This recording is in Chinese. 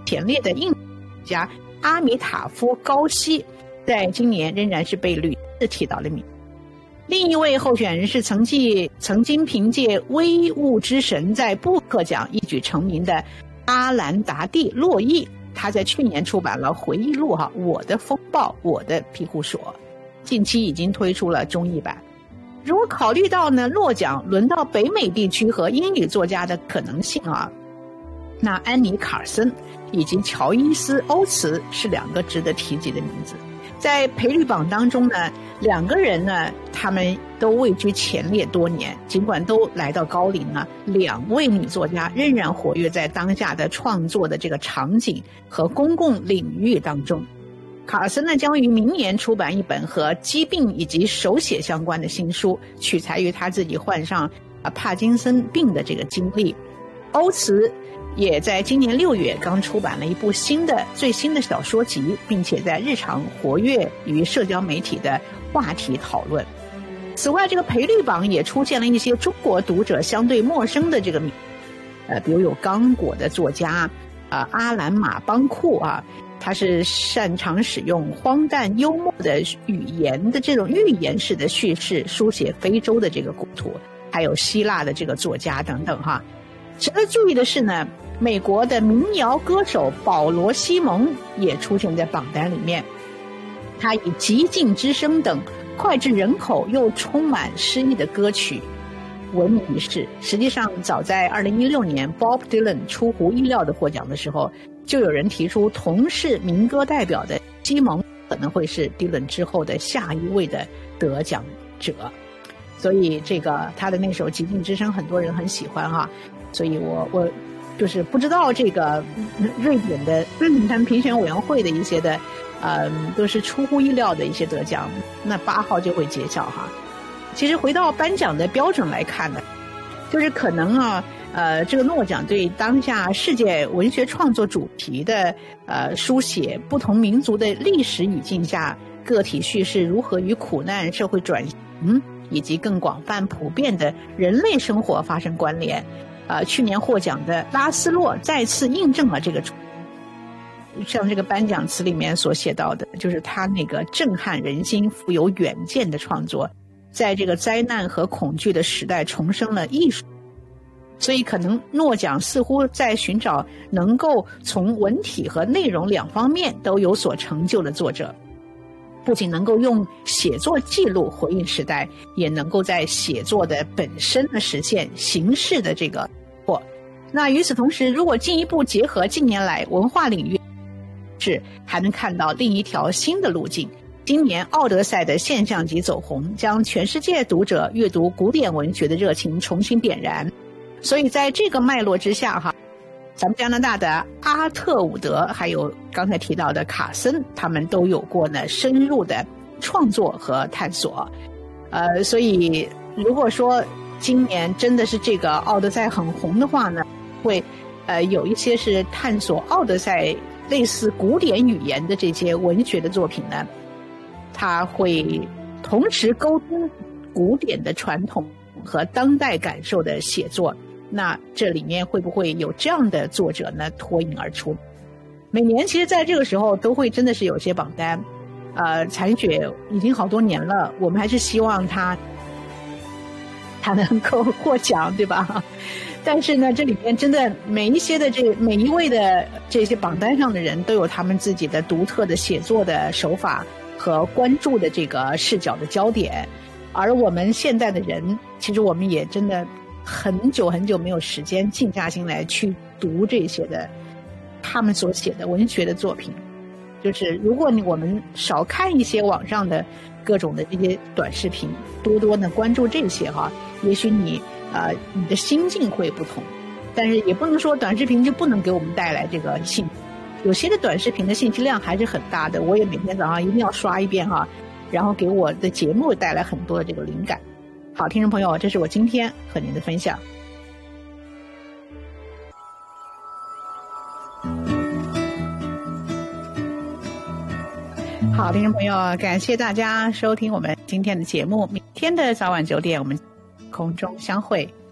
前列的印度家阿米塔夫高希，在今年仍然是被屡次提到了名。另一位候选人是曾经凭借《微物之神》在布克奖一举成名的阿兰达蒂洛伊，他在去年出版了回忆录《我的风暴，我的庇护所》，近期已经推出了中译版。如果考虑到呢落奖轮到北美地区和英语作家的可能性那安妮·卡尔森以及乔伊斯·欧茨是两个值得提及的名字。在赔率榜当中呢，两个人呢，他们都位居前列多年，尽管都来到高龄了，两位女作家仍然活跃在当下的创作的这个场景和公共领域当中。卡尔森呢，将于明年出版一本和疾病以及手写相关的新书，取材于他自己患上帕金森病的这个经历。欧茨也在今年6月刚出版了一部最新的小说集，并且在日常活跃于社交媒体的话题讨论。此外，这个赔率榜也出现了一些中国读者相对陌生的这个名比如有刚果的作家阿兰马邦库他是擅长使用荒诞幽默的语言的这种寓言式的叙事，书写非洲的这个故土，还有希腊的这个作家等等值得注意的是呢，美国的民谣歌手保罗·西蒙也出现在榜单里面。他以极尽之声等脍炙人口又充满诗意的歌曲闻名于世。实际上早在2016年 Bob Dylan 出乎意料的获奖的时候，就有人提出同是民歌代表的西蒙可能会是 Dylan 之后的下一位的得奖者。所以这个他的那首极尽之声很多人很喜欢所以我就是不知道这个瑞典的他们评选委员会的一些的都是出乎意料的一些得奖，那8号就会揭晓其实回到颁奖的标准来看呢，就是可能这个诺奖对当下世界文学创作主题的书写不同民族的历史语境下个体叙事如何与苦难、社会转型以及更广泛普遍的人类生活发生关联。去年获奖的拉斯洛再次印证了这个，像这个颁奖词里面所写到的，就是他那个震撼人心、富有远见的创作，在这个灾难和恐惧的时代重生了艺术。所以可能诺奖似乎在寻找能够从文体和内容两方面都有所成就的作者，不仅能够用写作记录回应时代，也能够在写作的本身的实现形式的这个那与此同时，如果进一步结合近年来文化领域还能看到另一条新的路径。今年奥德赛的现象级走红，将全世界读者阅读古典文学的热情重新点燃。所以在这个脉络之下咱们加拿大的阿特伍德还有刚才提到的卡森，他们都有过呢深入的创作和探索。所以如果说今年真的是这个奥德赛很红的话呢，会有一些是探索奥德赛类似古典语言的这些文学的作品呢，它会同时沟通古典的传统和当代感受的写作。那这里面会不会有这样的作者呢脱颖而出？每年其实在这个时候都会真的是有些榜单残雪已经好多年了，我们还是希望他能够获奖，对吧？但是呢，这里面真的每一位的这些榜单上的人都有他们自己的独特的写作的手法和关注的这个视角的焦点，而我们现在的人其实我们也真的很久没有时间静下心来去读这些的他们所写的文学的作品。就是如果我们少看一些网上的各种的这些短视频，多多的关注这些也许你的心境会不同。但是也不能说短视频就不能给我们带来这个信息，有些的短视频的信息量还是很大的，我也每天早上一定要刷一遍然后给我的节目带来很多的这个灵感。好，听众朋友，这是我今天和您的分享。好，听众朋友，感谢大家收听我们今天的节目，明天的早晚9点我们空中相会。